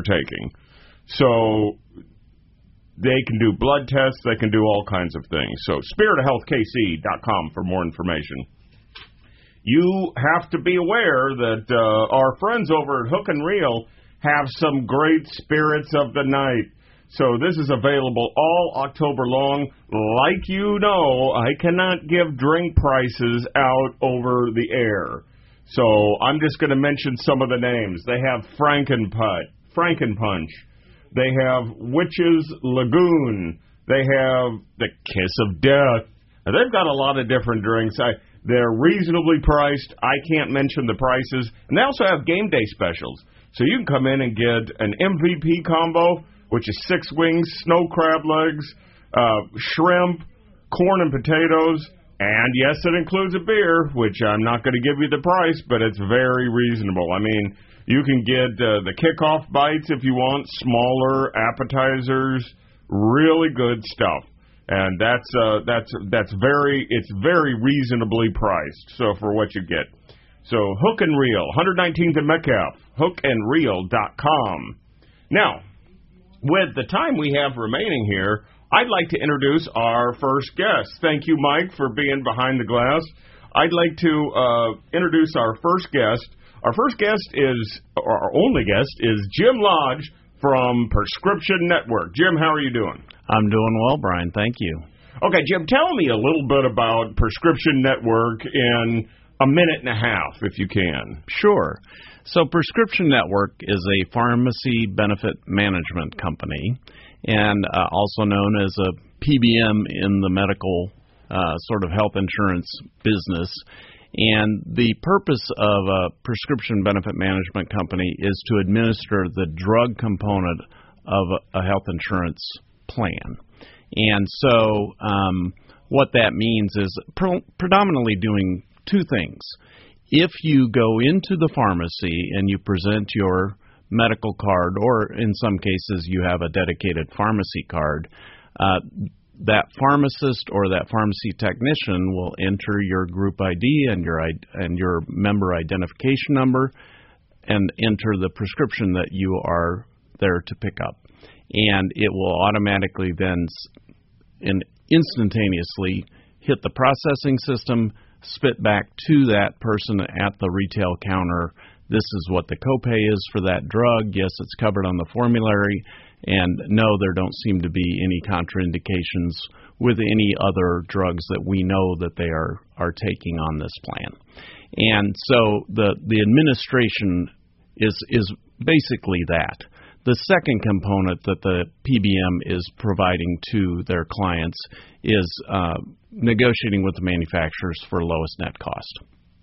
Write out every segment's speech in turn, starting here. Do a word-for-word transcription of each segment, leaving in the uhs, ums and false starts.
taking. So they can do blood tests. They can do all kinds of things. So spirit of health k c dot com for more information. You have to be aware that uh, our friends over at Hook and Reel have some great spirits of the night. So this is available all October long. Like you know, I cannot give drink prices out over the air. So I'm just going to mention some of the names. They have Frankenput, Frankenpunch. They have Witch's Lagoon. They have the Kiss of Death. Now, they've got a lot of different drinks. I, they're reasonably priced. I can't mention the prices. And they also have game day specials. So you can come in and get an M V P combo, which is six wings, snow crab legs, uh, shrimp, corn and potatoes, and yes, it includes a beer, which I'm not going to give you the price, but it's very reasonable. I mean, you can get uh, the kickoff bites if you want, smaller appetizers, really good stuff. And that's uh, that's that's very it's very reasonably priced. So for what you get, so Hook and Reel, one nineteenth and Metcalf, hook and reel dot com. Now, with the time we have remaining here, I'd like to introduce our first guest. Thank you, Mike, for being behind the glass. I'd like to uh, introduce our first guest. Our first guest is, or our only guest, is Jim Lodge from Prescription Network. Jim, how are you doing? I'm doing well, Brian. Thank you. Okay, Jim, tell me a little bit about Prescription Network in a minute and a half, if you can. Sure. So Prescription Network is a pharmacy benefit management company, and uh, also known as a P B M in the medical uh, sort of health insurance business. And the purpose of a prescription benefit management company is to administer the drug component of a, a health insurance plan. And so um, what that means is pre- predominantly doing two things. If you go into the pharmacy and you present your medical card, or in some cases you have a dedicated pharmacy card, uh, that pharmacist or that pharmacy technician will enter your group I D and your and your member identification number and enter the prescription that you are there to pick up. And it will automatically then in instantaneously hit the processing system, spit back to that person at the retail counter. This is what the copay is for that drug. Yes, it's covered on the formulary. And no, there don't seem to be any contraindications with any other drugs that we know that they are, are taking on this plan. And so the, the administration is is basically that. The second component that the P B M is providing to their clients is uh, negotiating with the manufacturers for lowest net cost.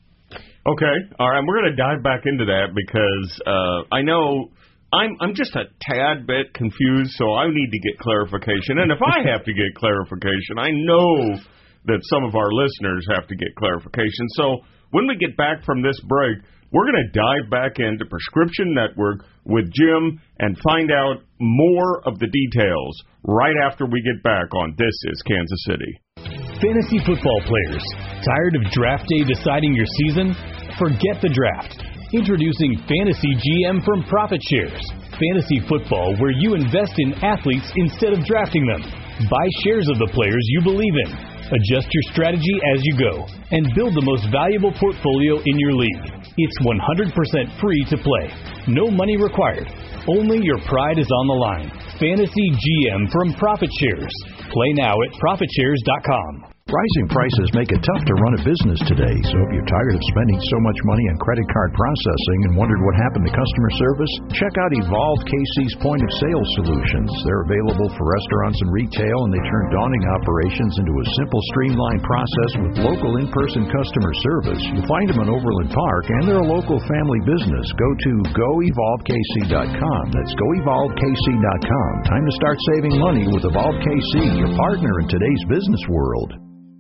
Okay, all right, we're going to dive back into that because uh, I know I'm I'm just a tad bit confused, so I need to get clarification. And if I have to get clarification, I know that some of our listeners have to get clarification. So when we get back from this break, we're going to dive back into Prescription Network with Jim and find out more of the details right after we get back on This is Kansas City. Fantasy football players, tired of draft day deciding your season? Forget the draft. Introducing Fantasy G M from Profit Shares. Fantasy football where you invest in athletes instead of drafting them. Buy shares of the players you believe in. Adjust your strategy as you go and build the most valuable portfolio in your league. It's one hundred percent free to play. No money required. Only your pride is on the line. Fantasy G M from Profit Shares. Play now at profit shares dot com. Rising prices make it tough to run a business today, so if you're tired of spending so much money on credit card processing and wondered what happened to customer service, check out Evolve K C's point-of-sale solutions. They're available for restaurants and retail, and they turn daunting operations into a simple, streamlined process with local in-person customer service. You'll find them in Overland Park, and they're a local family business. Go to go evolve k c dot com. That's go evolve k c dot com. Time to start saving money with Evolve K C, your partner in today's business world.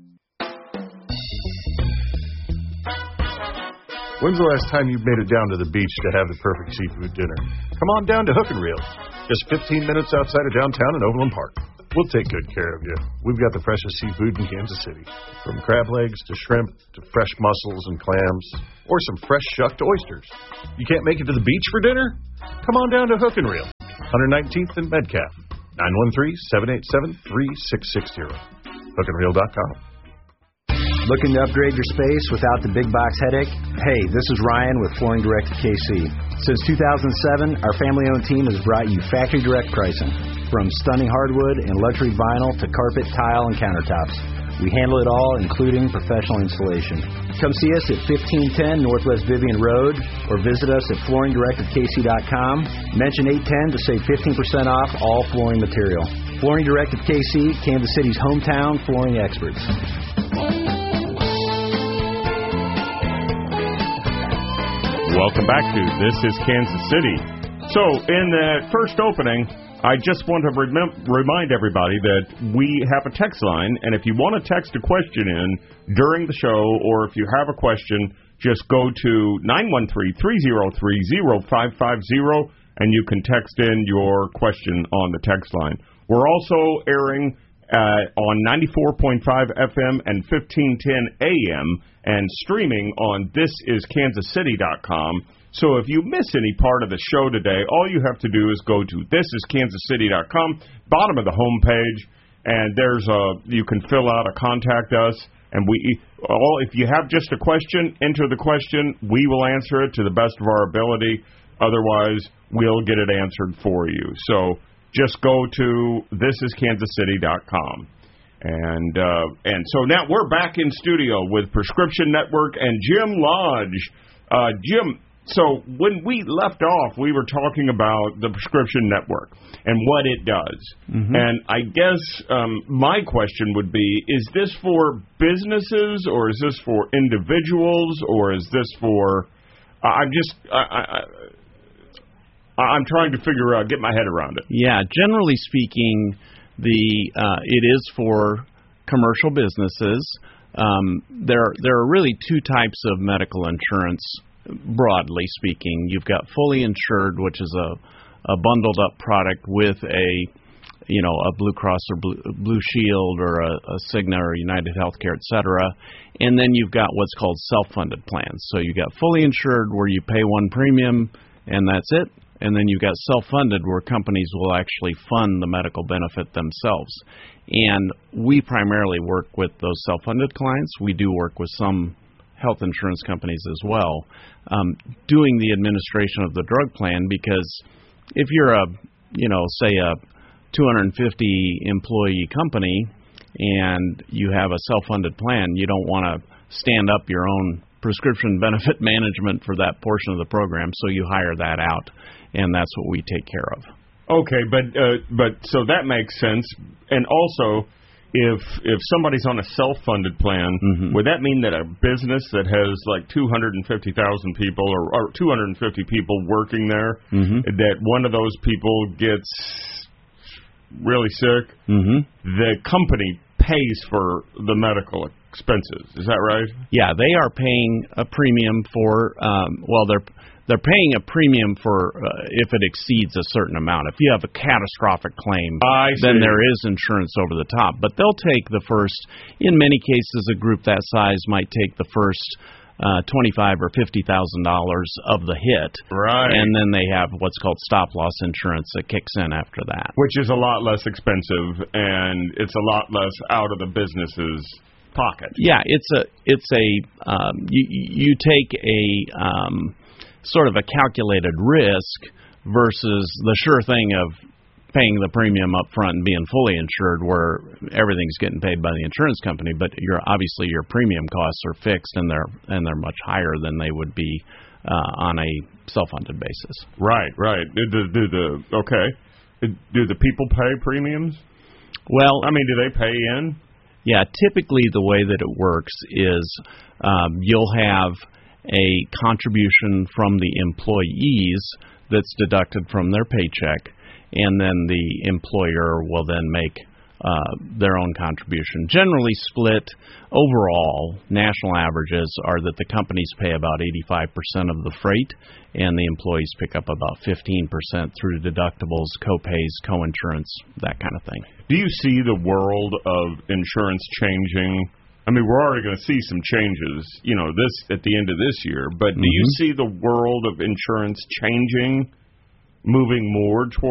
When's the last time you made it down to the beach to have the perfect seafood dinner? Come on down to Hook and Reel, just fifteen minutes outside of downtown in Overland Park. We'll take good care of you. We've got the freshest seafood in Kansas City. From crab legs to shrimp to fresh mussels and clams or some fresh shucked oysters. You can't make it to the beach for dinner? Come on down to Hook and Reel, one nineteenth and Metcalf, nine one three, seven eight seven, three six six zero. hook and reel dot com. Looking to upgrade your space without the big box headache? Hey, this is Ryan with Flooring Direct of K C. Since two thousand seven, our family-owned team has brought you factory direct pricing. From stunning hardwood and luxury vinyl to carpet, tile, and countertops. We handle it all, including professional installation. Come see us at fifteen ten Northwest Vivian Road or visit us at flooring direct of K C dot com. Mention eight ten to save fifteen percent off all flooring material. Flooring Direct of K C, Kansas City's hometown flooring experts. Welcome back to This is Kansas City. So, in the first opening, I just want to rem- remind everybody that we have a text line, and if you want to text a question in during the show, or if you have a question, just go to nine one three, three oh three, oh five five zero, and you can text in your question on the text line. We're also airing uh, on ninety-four point five F M and fifteen ten A M, and streaming on this is kansas city dot com. So if you miss any part of the show today, all you have to do is go to this is kansas city dot com, bottom of the home page, and there's a you can fill out a contact us, and we all if you have just a question, enter the question. We will answer it to the best of our ability. Otherwise, we'll get it answered for you. So just go to this is kansas city dot com. And uh, and so now we're back in studio with Prescription Network and Jim Lodge. Uh, Jim, so when we left off, we were talking about the Prescription Network and what it does. Mm-hmm. And I guess um, my question would be, is this for businesses or is this for individuals or is this for... Uh, I'm just... I, I, I'm trying to figure out, get my head around it. Yeah, generally speaking, the uh, it is for commercial businesses. Um, there, there are really two types of medical insurance, broadly speaking. You've got fully insured, which is a, a bundled up product with a, you know, a Blue Cross or Blue, Blue Shield or a, a Cigna or United Healthcare, et cetera. And then you've got what's called self-funded plans. So you've got fully insured where you pay one premium and that's it. And then you've got self-funded where companies will actually fund the medical benefit themselves. And we primarily work with those self-funded clients. We do work with some health insurance companies as well, um, doing the administration of the drug plan, because if you're a, you know, say a two hundred fifty employee company and you have a self-funded plan, you don't want to stand up your own prescription benefit management for that portion of the program, so you hire that out, and that's what we take care of. Okay, but uh, but so that makes sense. And also, if if somebody's on a self-funded plan, mm-hmm. would that mean that a business that has like two hundred fifty thousand people or, or two hundred fifty people working there, mm-hmm. that one of those people gets really sick, mm-hmm. the company pays for the medical expenses? Is that right? Yeah, they are paying a premium for, um, well, they're they're paying a premium for uh, if it exceeds a certain amount. If you have a catastrophic claim, I then see. there is insurance over the top. But they'll take the first, in many cases, a group that size might take the first uh, twenty-five or fifty thousand dollars of the hit, right? And then they have what's called stop loss insurance that kicks in after that, which is a lot less expensive and it's a lot less out of the business's pocket. Yeah, it's a it's a um, you you take a um, sort of a calculated risk versus the sure thing of paying the premium up front and being fully insured, where everything's getting paid by the insurance company, but your obviously your premium costs are fixed and they're and they're much higher than they would be uh, on a self-funded basis. Right, right. Do, do, do the okay? Do the people pay premiums? Well, I mean, do they pay in? Yeah, typically the way that it works is um, you'll have a contribution from the employees that's deducted from their paycheck, and then the employer will then make uh, their own contribution. Generally split overall, national averages are that the companies pay about eighty-five percent of the freight, and the employees pick up about fifteen percent through deductibles, co-pays, co-insurance, that kind of thing. Do you see the world of insurance changing? I mean, we're already going to see some changes, you know, this at the end of this year, but do mm-hmm. you see the world of insurance changing, moving more toward